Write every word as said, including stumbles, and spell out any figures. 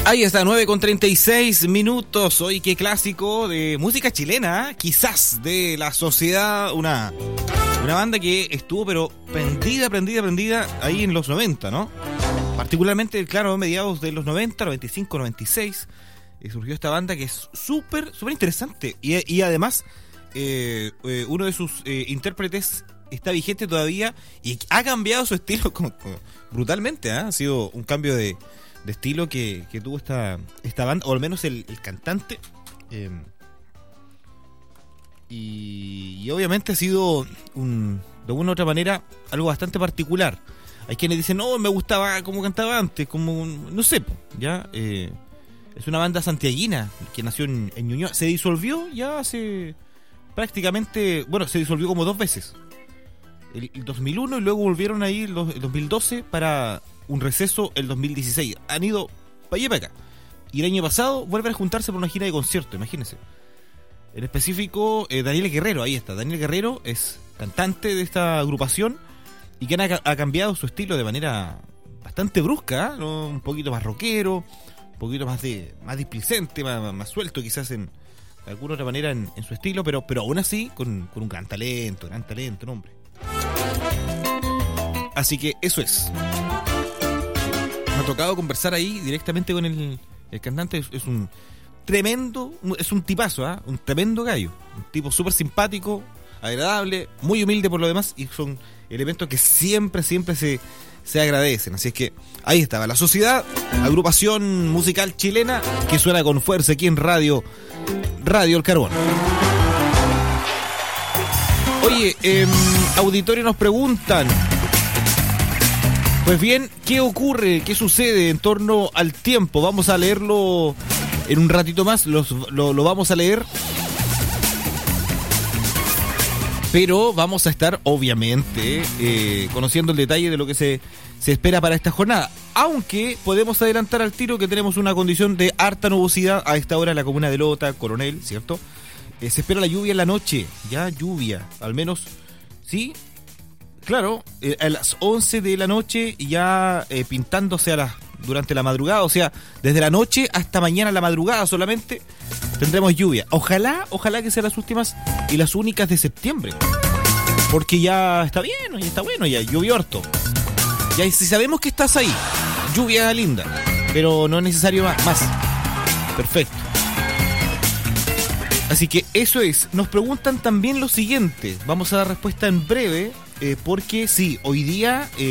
Ahí está, nueve con treinta y seis minutos. Hoy qué clásico de música chilena, quizás de La Sociedad, una, una banda que estuvo pero prendida, prendida, prendida ahí en los noventa, ¿no? Particularmente, claro, a mediados de los noventa, noventa y cinco, noventa y seis, eh, surgió esta banda que es súper, súper interesante. Y, y además, eh, eh, uno de sus eh, intérpretes está vigente todavía y ha cambiado su estilo como, como, brutalmente, ¿eh? Ha sido un cambio de... de estilo que, que tuvo esta, esta banda, o al menos el, el cantante. Eh, y, y obviamente ha sido, un, de una u otra manera, algo bastante particular. Hay quienes dicen, no, me gustaba como cantaba antes, como, no sé, ya. Eh, es una banda santiaguina que nació en, en Ñuñoa. Se disolvió ya hace prácticamente, bueno, se disolvió como dos veces. El, el dos mil uno y luego volvieron ahí el, el dos mil doce para... un receso el dos mil dieciséis. Han ido para allá y para acá. Y el año pasado vuelven a juntarse por una gira de concierto, imagínense. En específico, eh, Daniel Guerrero, ahí está. Daniel Guerrero es cantante de esta agrupación y que ha, ha cambiado su estilo de manera bastante brusca, ¿eh? ¿No? Un poquito más rockero, un poquito más de más displicente, más, más suelto quizás en de alguna otra manera en, en su estilo, pero, pero aún así con, con un gran talento, gran talento, ¿no, hombre? Así que eso es. Me ha tocado conversar ahí directamente con el, el cantante. Es, es un tremendo, es un tipazo, ¿eh? Un tremendo gallo. Un tipo súper simpático, agradable, muy humilde por lo demás. Y son elementos que siempre, siempre se, se agradecen. Así es que ahí estaba La Sociedad, agrupación musical chilena que suena con fuerza aquí en Radio, Radio El Carbón. Oye, eh, auditorio nos preguntan. Pues bien, ¿qué ocurre? ¿Qué sucede en torno al tiempo? Vamos a leerlo en un ratito más, los, lo, lo vamos a leer. Pero vamos a estar, obviamente, eh, conociendo el detalle de lo que se, se espera para esta jornada. Aunque podemos adelantar al tiro que tenemos una condición de harta nubosidad a esta hora en la comuna de Lota, Coronel, ¿cierto? Eh, se espera la lluvia en la noche, ya lluvia, al menos, ¿sí? Claro, eh, a las once de la noche ya eh, pintándose a las, durante la madrugada, o sea, desde la noche hasta mañana a la madrugada solamente tendremos lluvia. Ojalá, ojalá que sean las últimas y las únicas de septiembre, porque ya está bien, ya está bueno, ya llovió harto. Ya si sabemos que estás ahí, lluvia linda, pero no es necesario más. más. Perfecto. Así que eso es. Nos preguntan también lo siguiente. Vamos a dar respuesta en breve. Eh, porque sí, hoy día... Eh,